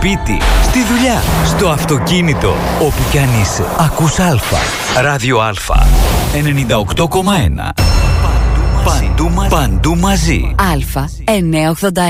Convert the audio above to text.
σπίτι, στη δουλειά, στο αυτοκίνητο, όπου κι αν είσαι. Ακούς Αλφα. Ράδιο Αλφα. 98,1. Παντού μαζί. Αλφα 981.